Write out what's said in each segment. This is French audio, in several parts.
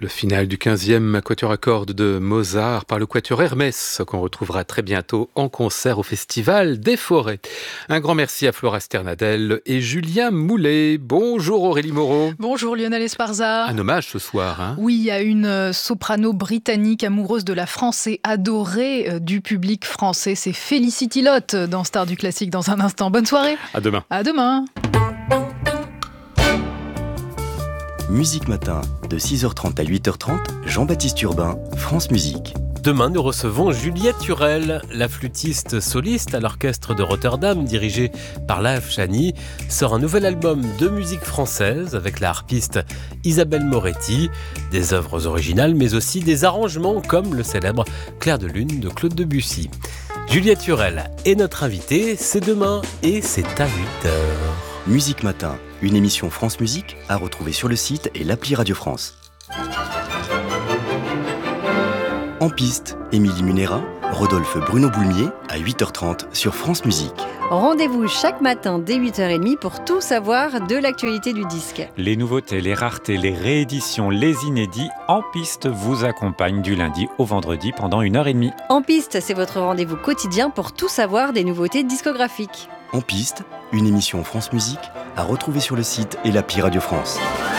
Le final du 15e quatuor à cordes de Mozart par le quatuor Hermès, qu'on retrouvera très bientôt en concert au Festival des Forêts. Un grand merci à Flora Sternadel et Julien Moulet. Bonjour Aurélie Moreau. Bonjour Lionel Esparza. Un hommage ce soir, hein ? Oui, à une soprano britannique amoureuse de la France et adorée du public français. C'est Felicity Lotte dans Star du Classique dans un instant. Bonne soirée. À demain. À demain. Musique Matin, de 6h30 à 8h30, Jean-Baptiste Urbain, France Musique. Demain, nous recevons Juliette Hurel, la flûtiste soliste à l'orchestre de Rotterdam, dirigée par Laëf Chany, sort un nouvel album de musique française avec la harpiste Isabelle Moretti, des œuvres originales mais aussi des arrangements comme le célèbre Clair de Lune de Claude Debussy. Juliette Hurel est notre invitée, c'est demain et c'est à 8h. Musique Matin, une émission France Musique à retrouver sur le site et l'appli Radio France. En piste, Émilie Munera, Rodolphe Bruno Boulmier à 8h30 sur France Musique. Rendez-vous chaque matin dès 8h30 pour tout savoir de l'actualité du disque. Les nouveautés, les raretés, les rééditions, les inédits, En Piste vous accompagnent du lundi au vendredi pendant 1h30. En Piste, c'est votre rendez-vous quotidien pour tout savoir des nouveautés discographiques. En piste, une émission France Musique à retrouver sur le site et l'appli Radio France.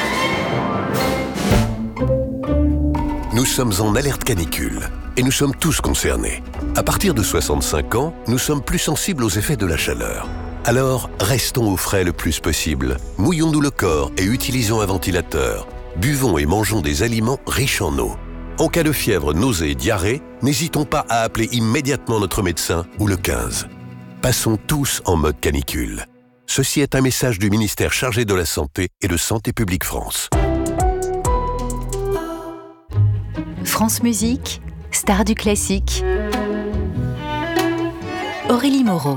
Nous sommes en alerte canicule et nous sommes tous concernés. À partir de 65 ans, nous sommes plus sensibles aux effets de la chaleur. Alors, restons au frais le plus possible. Mouillons-nous le corps et utilisons un ventilateur. Buvons et mangeons des aliments riches en eau. En cas de fièvre, nausées et diarrhée, n'hésitons pas à appeler immédiatement notre médecin ou le 15. Passons tous en mode canicule. Ceci est un message du ministère chargé de la Santé et de Santé publique France. France Musique, Star du Classique. Aurélie Moreau.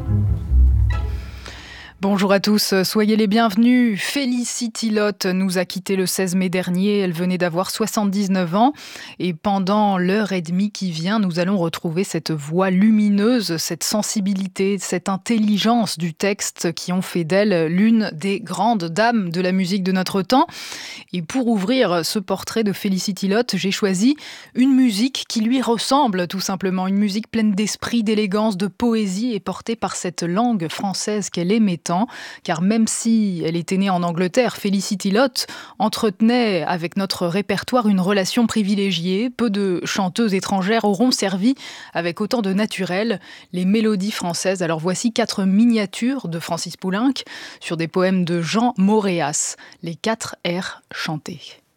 Bonjour à tous, soyez les bienvenus. Felicity Lotte nous a quittés le 16 mai dernier. Elle venait d'avoir 79 ans. Et pendant l'heure et demie qui vient, nous allons retrouver cette voix lumineuse, cette sensibilité, cette intelligence du texte qui ont fait d'elle l'une des grandes dames de la musique de notre temps. Et pour ouvrir ce portrait de Felicity Lotte, j'ai choisi une musique qui lui ressemble tout simplement. Une musique pleine d'esprit, d'élégance, de poésie et portée par cette langue française qu'elle aimait tant. Car même si elle était née en Angleterre, Felicity Lotte entretenait avec notre répertoire une relation privilégiée. Peu de chanteuses étrangères auront servi avec autant de naturel les mélodies françaises. Alors voici 4 miniatures de Francis Poulenc sur des poèmes de Jean Moréas, les 4 airs chantés.